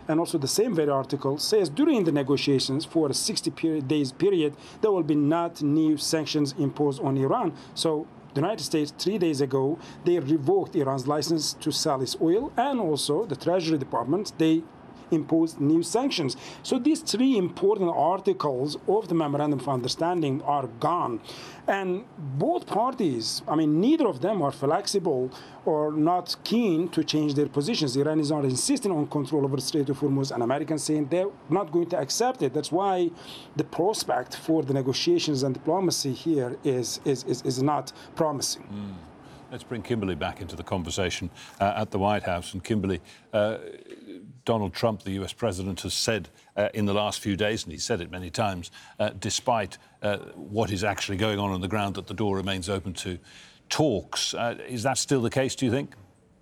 And also the same very article says during the negotiations for a 60-days period, there will be not new sanctions imposed on Iran. So the United States, 3 days ago, they revoked Iran's license to sell its oil, and also the Treasury Department, they imposed new sanctions. So these three important articles of the Memorandum of Understanding are gone. And both parties, I mean, neither of them are flexible or not keen to change their positions. Iran is not insisting on control over the Strait of Hormuz, and Americans saying they're not going to accept it. That's why the prospect for the negotiations and diplomacy here is not promising. Let's bring Kimberly back into the conversation at the White House. And Kimberly, Donald Trump, the US president, has said in the last few days, and he's said it many times, despite what is actually going on the ground, that the door remains open to talks. Is that still the case, do you think?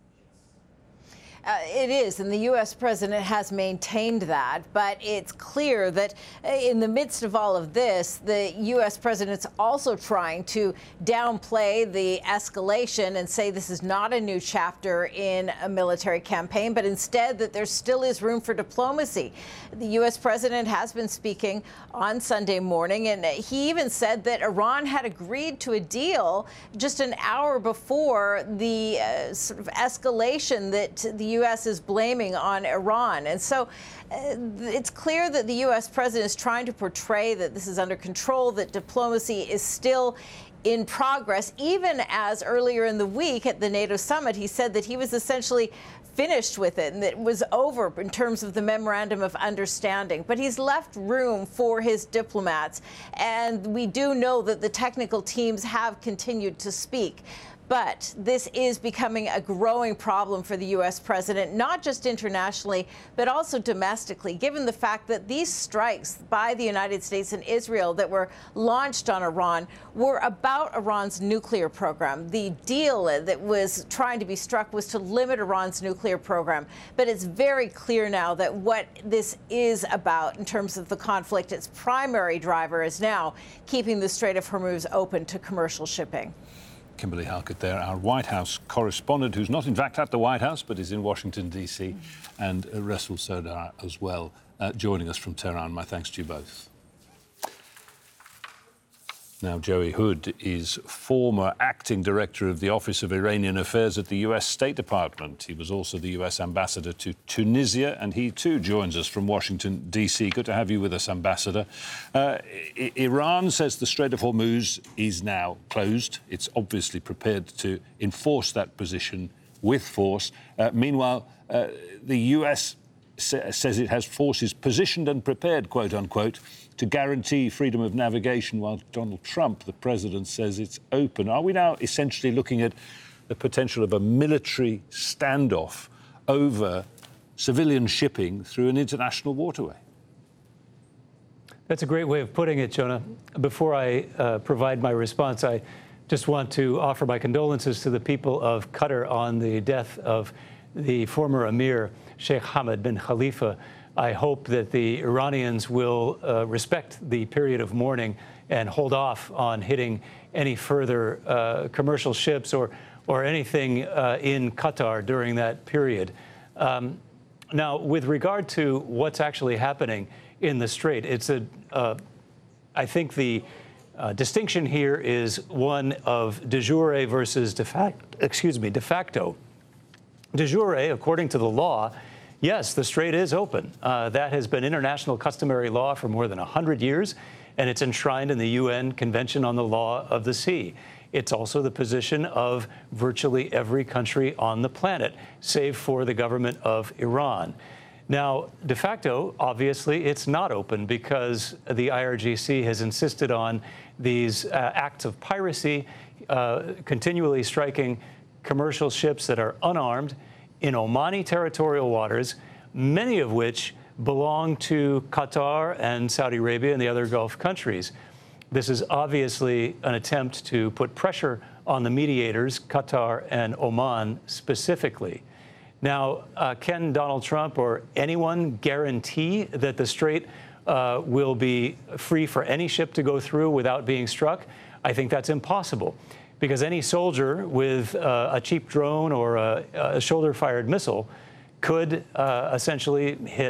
It is, and the U.S. president has maintained that. But it's clear that in the midst of all of this, the U.S. president's also trying to downplay the escalation and say this is not a new chapter in a military campaign, but instead that there still is room for diplomacy. The U.S. president has been speaking on Sunday morning, and he even said that Iran had agreed to a deal just an hour before the sort of escalation that the U.S. is blaming on Iran. And so it's clear that the U.S. president is trying to portray that this is under control, that diplomacy is still in progress, even as earlier in the week at the NATO summit, he said that he was essentially finished with it and that it was over in terms of the memorandum of understanding. But he's left room for his diplomats. And we do know that the technical teams have continued to speak. But this is becoming a growing problem for the U.S. president, not just internationally, but also domestically, given the fact that these strikes by the United States and Israel that were launched on Iran were about Iran's nuclear program. The deal that was trying to be struck was to limit Iran's nuclear program. But it's very clear now that what this is about in terms of the conflict, its primary driver is now keeping the Strait of Hormuz open to commercial shipping. Kimberly Halkett there, our White House correspondent, who's not in fact at the White House, but is in Washington, D.C., and Resul Sodar as well, joining us from Tehran. My thanks to you both. Now, Joey Hood is former acting director of the Office of Iranian Affairs at the U.S. State Department. He was also the U.S. ambassador to Tunisia, and he too joins us from Washington, D.C. Good to have you with us, Ambassador. Iran says the Strait of Hormuz is now closed. It's obviously prepared to enforce that position with force. Meanwhile, the U.S. says it has forces positioned and prepared, quote unquote, to guarantee freedom of navigation, while Donald Trump, the president, says it's open. Are we now essentially looking at the potential of a military standoff over civilian shipping through an international waterway? That's a great way of putting it, Jonah. Before I provide my response, I just want to offer my condolences to the people of Qatar on the death of the former emir, Sheikh Hamad bin Khalifa. I hope that the Iranians will respect the period of mourning and hold off on hitting any further commercial ships or anything in Qatar during that period. Now, with regard to what's actually happening in the Strait, I think the distinction here is one of de jure versus de facto. De jure, according to the law, yes, the Strait is open. That has been international customary law for more than 100 years, and it's enshrined in the UN Convention on the Law of the Sea. It's also the position of virtually every country on the planet, save for the government of Iran. Now, de facto, obviously, it's not open because the IRGC has insisted on these acts of piracy, continually striking commercial ships that are unarmed in Omani territorial waters, many of which belong to Qatar and Saudi Arabia and the other Gulf countries. This is obviously an attempt to put pressure on the mediators, Qatar and Oman specifically. Now, can Donald Trump or anyone guarantee that the Strait will be free for any ship to go through without being struck? I think that's impossible, because any soldier with a cheap drone or a shoulder-fired missile could essentially hit